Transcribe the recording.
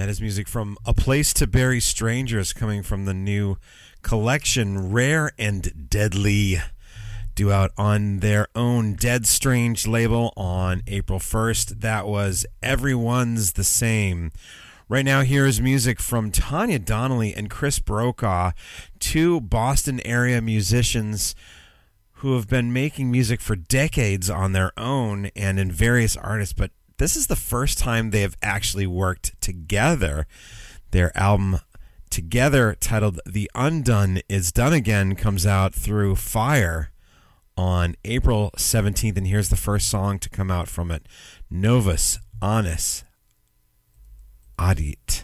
That is music from A Place to Bury Strangers, coming from the new collection Rare and Deadly, due out on their own Dead Strange label on April 1st. That was Everyone's the Same. Right now, here is music from Tanya Donnelly and Chris Brokaw, two Boston area musicians who have been making music for decades on their own and in various artists, but this is the first time they have actually worked together. Their album together, titled The Undone Is Done Again, comes out through Fire on April 17th, and here's the first song to come out from it, Novus Annus Adit.